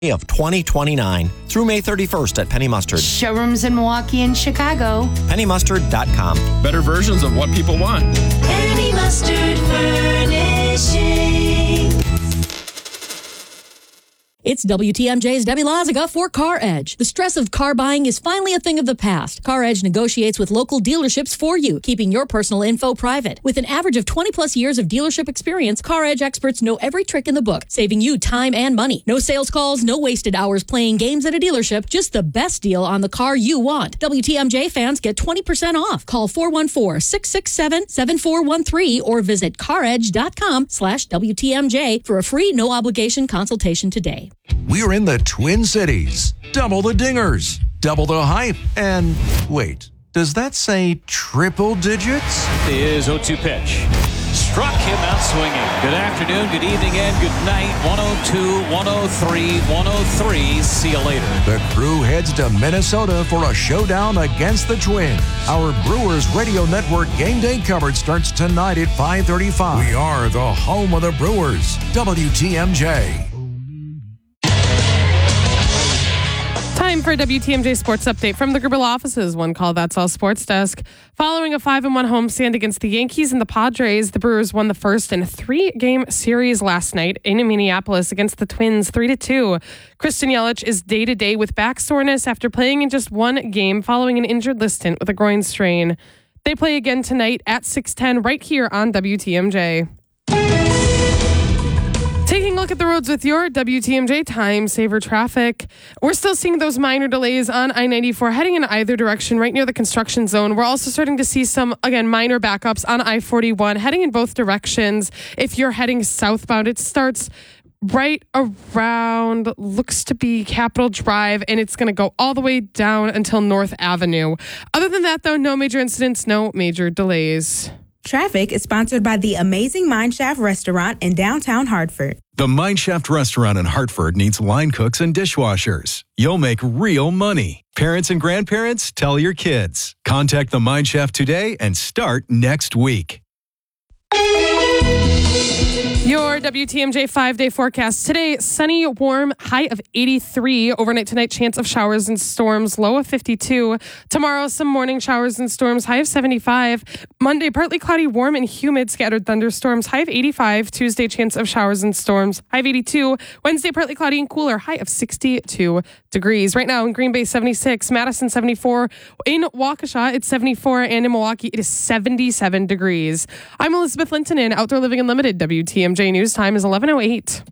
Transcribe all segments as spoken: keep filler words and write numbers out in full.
of twenty twenty-nine through May thirty-first at Penny Mustard. Showrooms in Milwaukee and Chicago. penny mustard dot com. Better versions of what people want. Penny Mustard Furnishing. It's W T M J's Debbie Lazaga for Car Edge. The stress of car buying is finally a thing of the past. Car Edge negotiates with local dealerships for you, keeping your personal info private. With an average of twenty plus years of dealership experience, Car Edge experts know every trick in the book, saving you time and money. No sales calls, no wasted hours playing games at a dealership, just the best deal on the car you want. W T M J fans get twenty percent off. Call four one four, six six seven, seven four one three or visit caredge.com slash WTMJ for a free no obligation consultation today. We're in the Twin Cities. Double the dingers, double the hype, and wait, does that say triple digits? Is oh two pitch. Struck him out swinging. Good afternoon, good evening, and good night. one oh two, one oh three, one oh three. See you later. The crew heads to Minnesota for a showdown against the Twins. Our Brewers Radio Network game day coverage starts tonight at five thirty-five. We are the home of the Brewers. W T M J. Time for a W T M J Sports Update from the Gerber Law Offices. One call, that's all sports desk. Following a five and one homestand against the Yankees and the Padres, the Brewers won the first in a three-game series last night in Minneapolis against the Twins, three to two. Christian Yelich is day-to-day with back soreness after playing in just one game following an injured listant with a groin strain. They play again tonight at six ten right here on W T M J. Taking a look at the roads with your W T M J Time Saver traffic. We're still seeing those minor delays on I ninety-four heading in either direction right near the construction zone. We're also starting to see some, again, minor backups on I forty-one heading in both directions. If you're heading southbound, it starts right around, looks to be Capitol Drive, and it's going to go all the way down until North Avenue. Other than that, though, no major incidents, no major delays. Traffic is sponsored by the amazing Mineshaft Restaurant in downtown Hartford. The Mineshaft Restaurant in Hartford needs line cooks and dishwashers. You'll make real money. Parents and grandparents, tell your kids. Contact the Mineshaft today and start next week. Your W T M J five-day forecast. Today, sunny, warm, high of eighty-three. Overnight tonight, chance of showers and storms, low of fifty-two. Tomorrow, some morning showers and storms, high of seventy-five. Monday, partly cloudy, warm and humid, scattered thunderstorms, high of eighty-five. Tuesday, chance of showers and storms, high of eighty-two. Wednesday, partly cloudy and cooler, high of sixty-two degrees. Right now in Green Bay, seventy-six. Madison, seventy-four. In Waukesha, it's seventy-four. And in Milwaukee, it is seventy-seven degrees. I'm Elizabeth Linton in Outdoor Living Unlimited. W T M J News Time is eleven oh eight.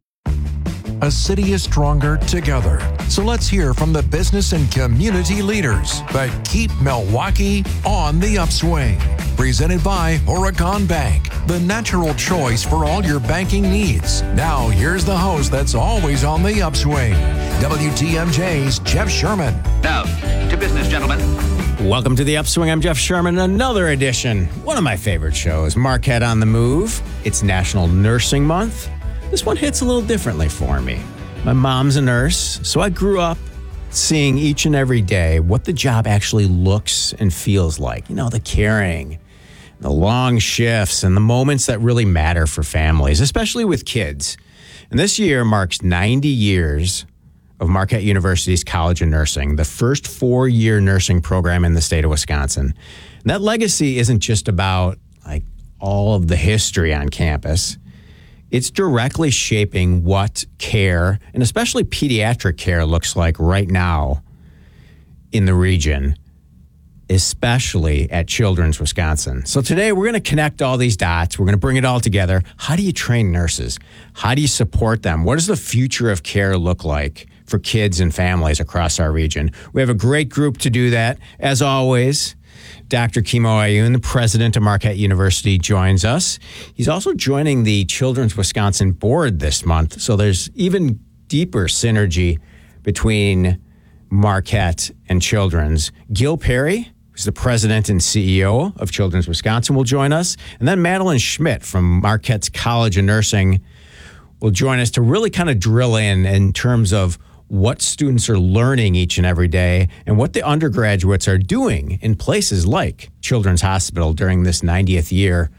A city is stronger together. So let's hear from the business and community leaders that keep Milwaukee on the upswing. Presented by Horicon Bank, the natural choice for all your banking needs. Now, here's the host that's always on the upswing, W T M J's Jeff Sherman. Now, to business, gentlemen. Welcome to the Upswing. I'm Jeff Sherman. Another edition, one of my favorite shows, Marquette on the Move. It's National Nursing Month. This one hits a little differently for me. My mom's a nurse, so I grew up seeing each and every day what the job actually looks and feels like. You know, the caring, the long shifts, and the moments that really matter for families, especially with kids. And this year marks ninety years of Marquette University's College of Nursing, the first four-year nursing program in the state of Wisconsin. And that legacy isn't just about like all of the history on campus. It's directly shaping what care, and especially pediatric care, looks like right now in the region, especially at Children's Wisconsin. So today we're going to connect all these dots. We're going to bring it all together. How do you train nurses? How do you support them? What does the future of care look like for kids and families across our region? We have a great group to do that. As always, Doctor Kimo Ayun, the president of Marquette University, joins us. He's also joining the Children's Wisconsin board this month, so there's even deeper synergy between Marquette and Children's. Gil Perry, who's the president and C E O of Children's Wisconsin, will join us. And then Madeline Schmidt from Marquette's College of Nursing will join us to really kind of drill in in terms of what students are learning each and every day and what the undergraduates are doing in places like Children's Hospital during this ninetieth year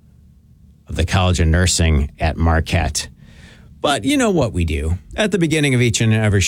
of the College of Nursing at Marquette. But you know what we do. At the beginning of each and every show,